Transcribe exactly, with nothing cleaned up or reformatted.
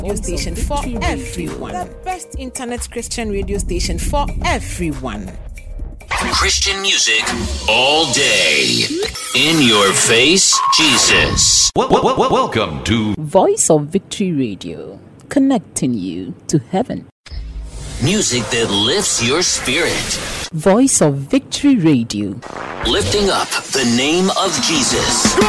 radio station for everyone. The best internet Christian radio station for everyone. Christian music all day. In your face, Jesus. Well, well, well, welcome to Voice of Victory Radio, connecting you to heaven. Music that lifts your spirit. Voice of Victory Radio, lifting up the name of Jesus.